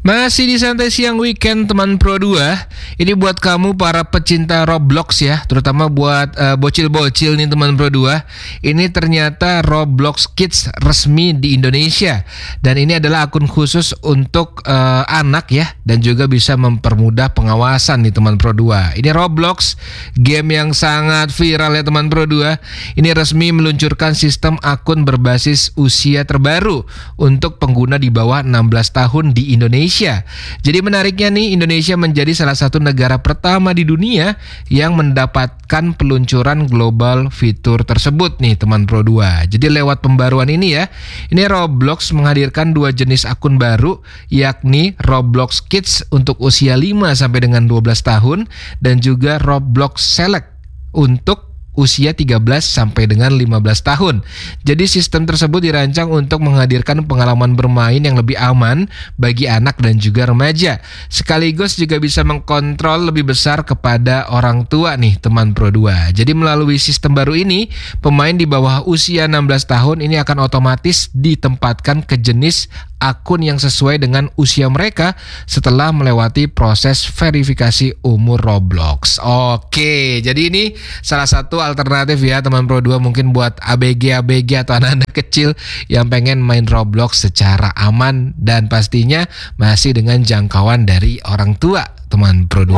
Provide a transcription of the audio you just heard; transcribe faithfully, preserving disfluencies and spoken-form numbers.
Masih di Santai Siang Weekend teman Pro dua. Ini buat kamu para pecinta Roblox ya, terutama buat uh, bocil-bocil nih teman Pro dua. Ini ternyata Roblox Kids resmi di Indonesia. Dan ini adalah akun khusus untuk uh, anak ya, dan juga bisa mempermudah pengawasan nih teman Pro dua. Ini Roblox, game yang sangat viral ya teman Pro dua. Ini resmi meluncurkan sistem akun berbasis usia terbaru untuk pengguna di bawah enam belas tahun di Indonesia. Jadi menariknya nih, Indonesia menjadi salah satu negara pertama di dunia yang mendapatkan peluncuran global fitur tersebut nih teman Pro dua. Jadi lewat pembaruan ini ya, ini Roblox menghadirkan dua jenis akun baru, yakni Roblox Kids untuk usia lima sampai dengan dua belas tahun dan juga Roblox Select untuk usia tiga belas sampai dengan lima belas tahun. Jadi sistem tersebut dirancang untuk menghadirkan pengalaman bermain yang lebih aman bagi anak dan juga remaja. Sekaligus juga bisa mengkontrol lebih besar kepada orang tua nih teman Pro dua. Jadi melalui sistem baru ini, pemain di bawah usia enam belas tahun ini akan otomatis ditempatkan ke jenis akun yang sesuai dengan usia mereka setelah melewati proses verifikasi umur Roblox. Oke, jadi ini salah satu alternatif ya teman Pro dua, mungkin buat A B G-A B G atau anak-anak kecil yang pengen main Roblox secara aman dan pastinya masih dengan jangkauan dari orang tua teman Pro dua.